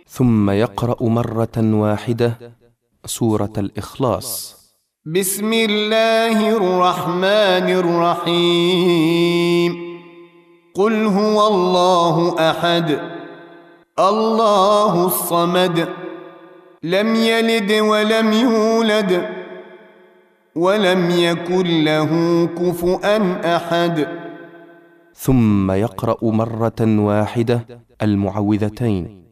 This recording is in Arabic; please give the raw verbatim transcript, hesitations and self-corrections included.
ثم يقرأ مرة واحدة سورة الإخلاص. بسم الله الرحمن الرحيم. قل هو الله أحد الله الصمد لم يلد ولم يولد ولم يكن له كفؤا أحد. ثم يقرأ مرة واحدة المعوذتين.